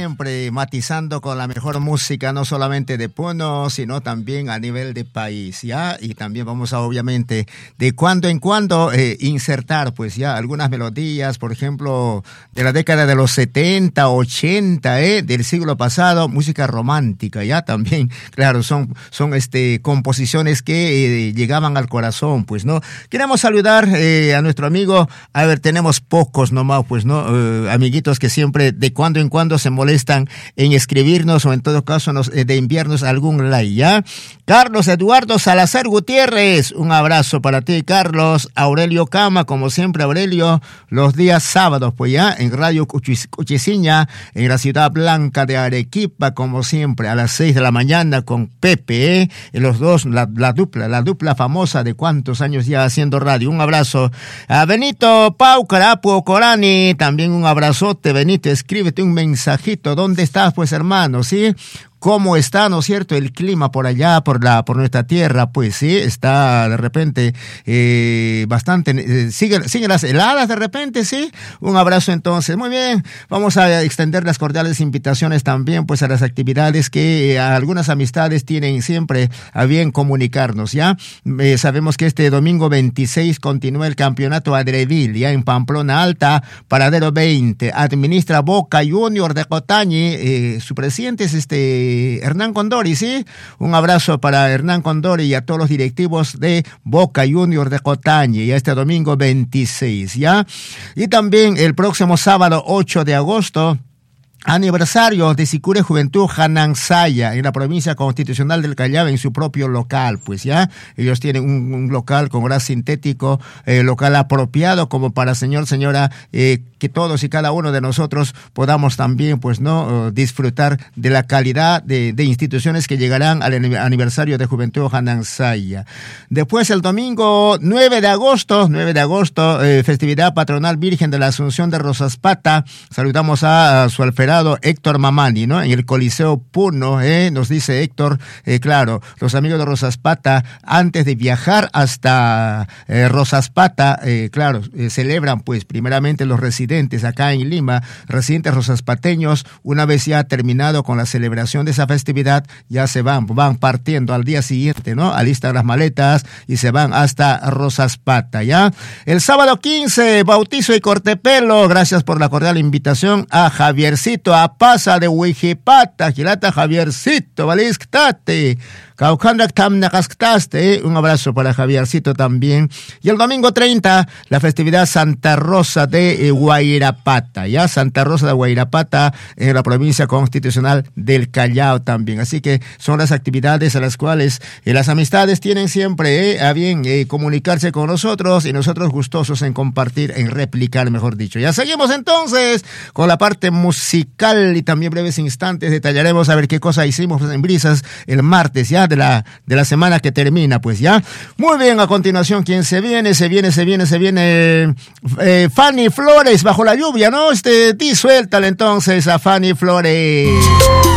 siempre matizando con la mejor música, no solamente de Puno, sino también a nivel de país, ¿ya? Y también vamos a, obviamente, de cuando en cuando insertar, pues ya, algunas melodías, por ejemplo, de la década de los 70, 80, del siglo pasado, música romántica, ¿ya? También, claro, son composiciones que llegaban al corazón, pues, ¿no? Queremos saludar a nuestro amigo, a ver, tenemos pocos nomás, pues, ¿no? Amiguitos que siempre de cuando en cuando se molestan en escribirnos o en todo caso de enviarnos algún like, ¿ya? Carlos Eduardo Salazar Gutiérrez, un abrazo para ti, Carlos. Aurelio Cama, como siempre, Aurelio, los días sábados, pues ya, en Radio Cuchiciña, en la ciudad blanca de Arequipa, como siempre, a las 6 de la mañana con Pepe, los dos, la dupla famosa de cuántos años ya haciendo radio. Un abrazo a Benito Pau Carapu Corani, también un abrazote, Benito, escríbete un mensajito. ¿Dónde estás, pues, hermano? ¿Sí? ¿Cómo está, no es cierto, el clima por allá, por nuestra tierra? Pues sí, está de repente bastante, siguen las heladas de repente, sí. Un abrazo entonces. Muy bien, vamos a extender las cordiales invitaciones también pues a las actividades que algunas amistades tienen siempre a bien comunicarnos, ¿ya? Sabemos que este domingo 26 continúa el campeonato Adrevil, ya en Pamplona Alta, paradero 20. Administra Boca Junior de Cotañi, su presidente es Hernán Condori, ¿sí? Un abrazo para Hernán Condori y a todos los directivos de Boca Junior de Cotañi, ya este domingo 26, ¿ya? Y también el próximo sábado 8 de agosto, aniversario de Sicure Juventud Janansaya en la provincia constitucional del Callao en su propio local, pues ya, ellos tienen un local con gas sintético, local apropiado como para señora, que todos y cada uno de nosotros podamos también, pues no, disfrutar de la calidad de instituciones que llegarán al aniversario de Juventud Janansaya. Después el domingo 9 de agosto, festividad patronal Virgen de la Asunción de Rosaspata, saludamos a su alferado Héctor Mamani, ¿no? En el Coliseo Puno, nos dice Héctor, claro, los amigos de Rosaspata, antes de viajar hasta Rosaspata, claro, celebran pues primeramente los residentes acá en Lima, residentes rosaspateños, una vez ya terminado con la celebración de esa festividad, ya se van partiendo al día siguiente, ¿no? Alistan las maletas y se van hasta Rosaspata, ¿ya? El sábado 15, bautizo y cortepelo, gracias por la cordial invitación a Javiercito a Pasa de Huijipata, Gilata Javiercito, Valisctate, Caucandac Tamnacasctaste, un abrazo para Javiercito también. Y el domingo 30, la festividad Santa Rosa de Guairapata, ya Santa Rosa de Guairapata en la provincia constitucional del Callao también. Así que son las actividades a las cuales las amistades tienen siempre a bien comunicarse con nosotros y nosotros gustosos en compartir, en replicar, mejor dicho. Ya seguimos entonces con la parte musical y también breves instantes detallaremos a ver qué cosa hicimos en Brisas el martes, ya de la semana que termina, pues ya. Muy bien, a continuación, ¿quién se viene? Fanny Flores, Bajo la Lluvia, ¿no? Suéltale entonces a Fanny Flores.